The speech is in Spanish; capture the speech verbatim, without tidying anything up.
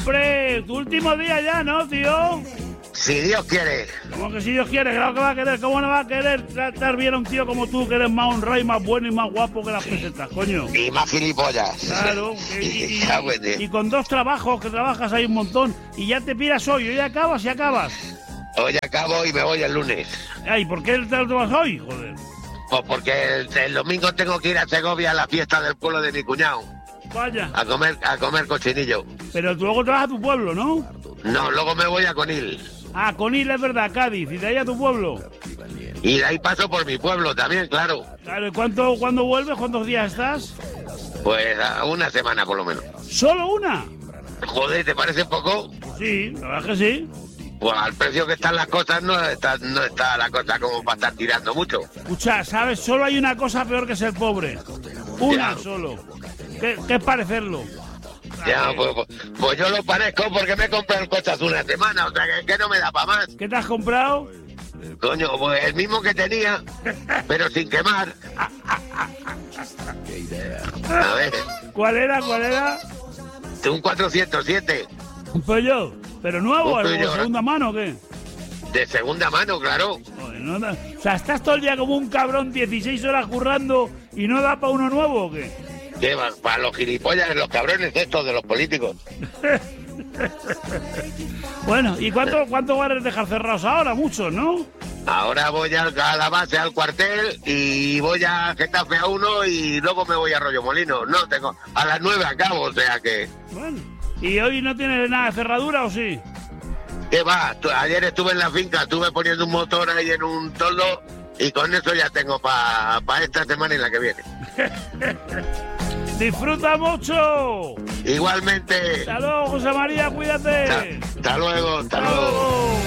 Hombre, tu último día ya, ¿no, tío? Si Dios quiere. Como que si Dios quiere, claro que va a querer. ¿Cómo no va a querer tratar bien a un tío como tú, que eres más honrado y más bueno y más guapo que las pesetas, coño? Y más gilipollas. Claro. Y, y, y, y con dos trabajos, que trabajas ahí un montón, y ya te piras hoy, hoy acabas y acabas. Hoy acabo y me voy el lunes. Ay, ¿por qué te lo vas hoy, joder? Pues porque el, el domingo tengo que ir a Segovia a la fiesta del pueblo de mi cuñado. Vaya. A comer, a comer cochinillo. Pero tú luego te vas a tu pueblo, ¿no? No, luego me voy a Conil. Ah, Conil es verdad, Cádiz, y de ahí a tu pueblo. Y de ahí paso por mi pueblo también, claro. Claro, ¿y cuánto, cuándo vuelves? ¿Cuántos días estás? Pues a una semana por lo menos. ¿Solo una? Joder, ¿te parece poco? Sí, la verdad es que sí. Pues al precio que están las cosas no está, no está la cosa como para estar tirando mucho. Escucha, ¿sabes? Solo hay una cosa peor que ser pobre. Una Ya. solo. ¿Qué, qué es parecerlo? Ya, pues, pues, pues yo lo parezco porque me compré el coche hace una semana, o sea que, que no me da para más. ¿Qué te has comprado? Coño, pues el mismo que tenía, pero sin quemar. A ver, ¿Cuál era? ¿Cuál era? un cuatrocientos siete, Un Peugeot. ¿Pero nuevo? Un ¿Algo de Peugeot. segunda mano o qué? de segunda mano, claro. Joder, no da- O sea, ¿estás todo el día como un cabrón dieciséis horas currando y no da para uno nuevo o qué? Que va, para los gilipollas, los cabrones estos de los políticos. Bueno, ¿y cuánto, cuánto van a dejar cerrados ahora? Muchos, ¿no? Ahora voy a, a la base, al cuartel, y voy a Getafe a uno y luego me voy a Rollo Molino. No, tengo a las nueve acabo, o sea que... Bueno. ¿Y hoy no tienes nada de cerradura o sí? ¿Qué va? Tu- Ayer estuve en la finca, estuve poniendo un motor ahí en un toldo y con eso ya tengo para pa esta semana y la que viene. ¡Disfruta mucho! Igualmente. Hasta luego, José María, cuídate. Hasta, hasta luego, hasta Hasta luego. luego.